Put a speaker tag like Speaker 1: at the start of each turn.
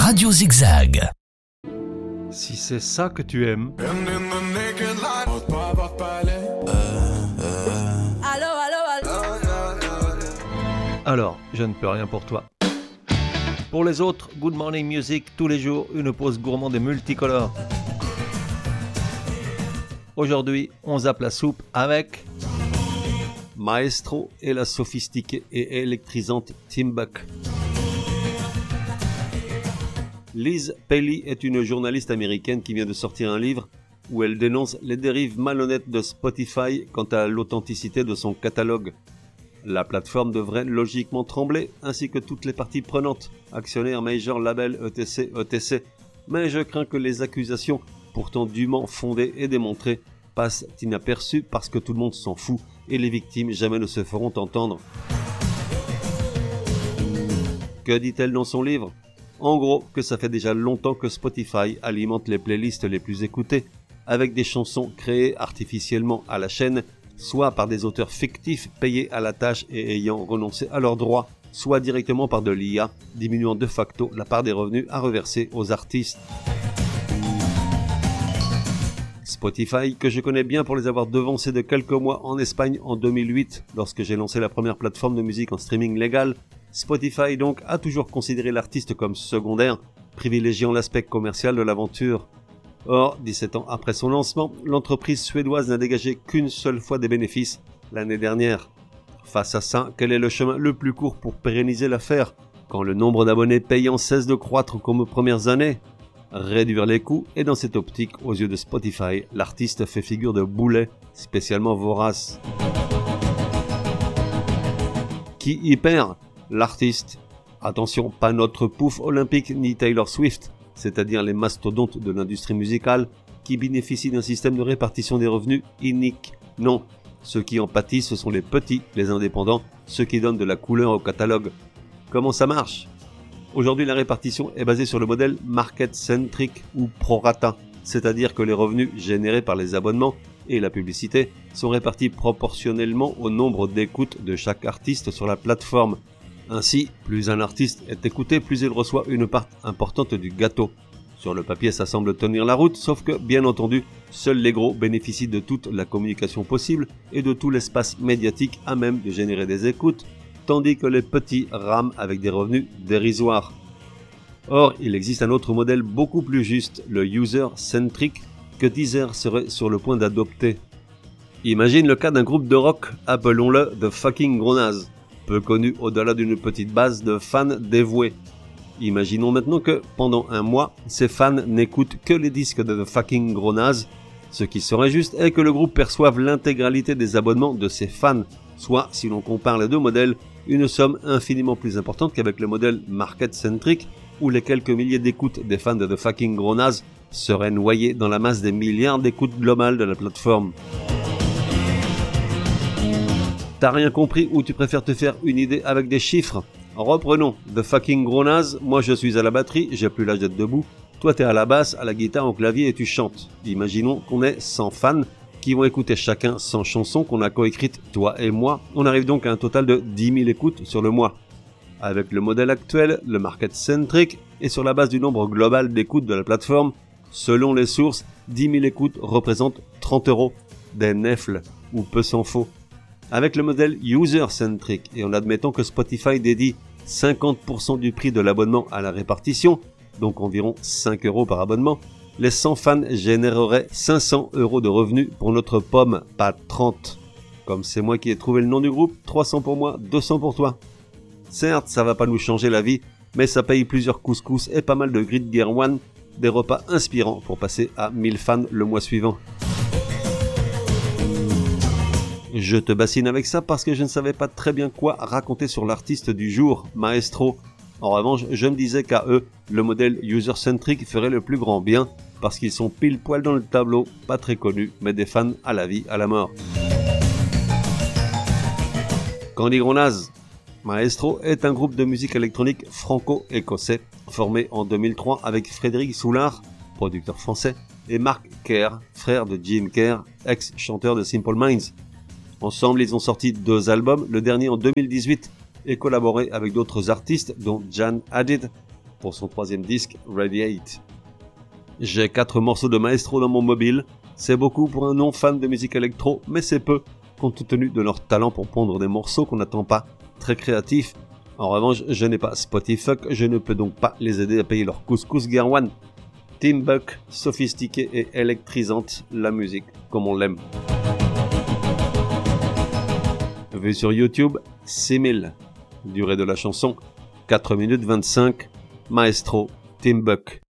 Speaker 1: Radio Zigzag.
Speaker 2: Si c'est ça que tu aimes. Alors, je ne peux rien pour toi. Pour les autres, Good Morning Music, tous les jours, une pause gourmande et multicolore. Aujourd'hui, on zappe la soupe avec Maestro et la sophistiquée et électrisante Tim Buck. Liz Pelly est une journaliste américaine qui vient de sortir un livre où elle dénonce les dérives malhonnêtes de Spotify quant à l'authenticité de son catalogue. La plateforme devrait logiquement trembler, ainsi que toutes les parties prenantes, actionnaires, majors, labels, etc. Mais je crains que les accusations, pourtant dûment fondées et démontrées, passent inaperçues parce que tout le monde s'en fout et les victimes jamais ne se feront entendre. Que dit-elle dans son livre ? En gros, que ça fait déjà longtemps que Spotify alimente les playlists les plus écoutées, avec des chansons créées artificiellement à la chaîne, soit par des auteurs fictifs payés à la tâche et ayant renoncé à leurs droits, soit directement par de l'IA, diminuant de facto la part des revenus à reverser aux artistes. Spotify, que je connais bien pour les avoir devancés de quelques mois en Espagne en 2008, lorsque j'ai lancé la première plateforme de musique en streaming légal, Spotify donc a toujours considéré l'artiste comme secondaire, privilégiant l'aspect commercial de l'aventure. Or, 17 ans après son lancement, l'entreprise suédoise n'a dégagé qu'une seule fois des bénéfices, l'année dernière. Face à ça, quel est le chemin le plus court pour pérenniser l'affaire, quand le nombre d'abonnés payants cesse de croître comme aux premières années ? Réduire les coûts, et dans cette optique, aux yeux de Spotify, l'artiste fait figure de boulet, spécialement vorace. Qui y perd ? L'artiste. Attention, pas notre pouf olympique ni Taylor Swift, c'est-à-dire les mastodontes de l'industrie musicale qui bénéficient d'un système de répartition des revenus inique. Non, ceux qui en pâtissent, ce sont les petits, les indépendants, ceux qui donnent de la couleur au catalogue. Comment ça marche ? Aujourd'hui, la répartition est basée sur le modèle market-centric ou prorata, c'est-à-dire que les revenus générés par les abonnements et la publicité sont répartis proportionnellement au nombre d'écoutes de chaque artiste sur la plateforme. Ainsi, plus un artiste est écouté, plus il reçoit une part importante du gâteau. Sur le papier, ça semble tenir la route, sauf que, bien entendu, seuls les gros bénéficient de toute la communication possible et de tout l'espace médiatique à même de générer des écoutes, tandis que les petits rament avec des revenus dérisoires. Or, il existe un autre modèle beaucoup plus juste, le user-centric, que Deezer serait sur le point d'adopter. Imagine le cas d'un groupe de rock, appelons-le The Fucking Gros Nazes, peu connu au-delà d'une petite base de fans dévoués. Imaginons maintenant que, pendant un mois, ces fans n'écoutent que les disques de The Fucking Gros Nazes. Ce qui serait juste est que le groupe perçoive l'intégralité des abonnements de ses fans, soit, si l'on compare les deux modèles, une somme infiniment plus importante qu'avec le modèle market-centric, où les quelques milliers d'écoutes des fans de The Fucking Gros Nazes seraient noyés dans la masse des milliards d'écoutes globales de la plateforme. T'as rien compris ou tu préfères te faire une idée avec des chiffres ? Reprenons. The Fucking Gros Nazes, moi je suis à la batterie, j'ai plus l'âge d'être debout. Toi t'es à la basse, à la guitare, au clavier et tu chantes. Imaginons qu'on ait 100 fans qui vont écouter chacun 100 chansons qu'on a coécrites, toi et moi. On arrive donc à un total de 10 000 écoutes sur le mois. Avec le modèle actuel, le market-centric, et sur la base du nombre global d'écoutes de la plateforme, selon les sources, 10 000 écoutes représentent 30 €. Des nefles, ou peu s'en faut. Avec le modèle user-centric, et en admettant que Spotify dédie 50% du prix de l'abonnement à la répartition, donc environ 5 € par abonnement, les 100 fans généreraient 500 € de revenus pour notre pomme, pas 30. Comme c'est moi qui ai trouvé le nom du groupe, 300 pour moi, 200 pour toi. Certes, ça va pas nous changer la vie, mais ça paye plusieurs couscous et pas mal de Grid Gear One, des repas inspirants pour passer à 1000 fans le mois suivant. Je te bassine avec ça parce que je ne savais pas très bien quoi raconter sur l'artiste du jour, Maestro. En revanche, je me disais qu'à eux, le modèle user-centric ferait le plus grand bien parce qu'ils sont pile poil dans le tableau, pas très connus, mais des fans à la vie, à la mort. Candy Gros Nazes. Maestro est un groupe de musique électronique franco-écossais formé en 2003 avec Frédéric Soulard, producteur français, et Mark Kerr, frère de Jim Kerr, ex-chanteur de Simple Minds. Ensemble, ils ont sorti 2 albums, le dernier en 2018, et collaboré avec d'autres artistes, dont Jan Hadid, pour son 3e disque Radiate. J'ai 4 morceaux de Maestro dans mon mobile, c'est beaucoup pour un non-fan de musique électro, mais c'est peu, compte tenu de leur talent pour pondre des morceaux qu'on n'attend pas, très créatifs. En revanche, je n'ai pas Spotify, je ne peux donc pas les aider à payer leur couscous Guerwan. Tim Buck, sophistiquée et électrisante, la musique comme on l'aime. Vu sur YouTube, 6000. Durée de la chanson, 4 minutes 25, Maestro, Tim Buck.